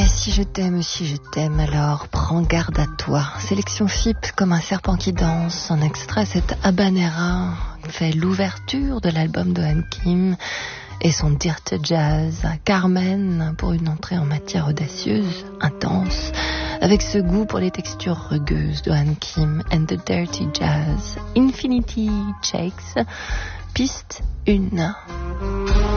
Si je t'aime, alors prends garde à toi. Sélection FIP comme un serpent qui danse. En extrait, cette habanera fait l'ouverture de l'album de Han Kim et son Dirty Jazz. Carmen pour une entrée en matière audacieuse, intense, avec ce goût pour les textures rugueuses de Han Kim and the Dirty Jazz. Infinity Shakes, piste 1.